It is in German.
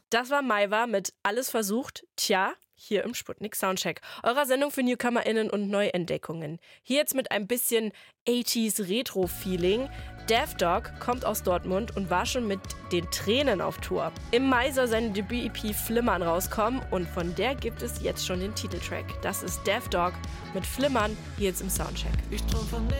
Das war Maiwa mit Alles versucht, tja, hier im Sputnik Soundcheck. Eurer Sendung für NewcomerInnen und Neuentdeckungen. Hier jetzt mit ein bisschen 80s Retro-Feeling. Dev Dog kommt aus Dortmund und war schon mit den Tränen auf Tour. Im Mai soll seine Debüt-EP Flimmern rauskommen und von der gibt es jetzt schon den Titeltrack. Das ist Dev Dog mit Flimmern hier jetzt im Soundcheck.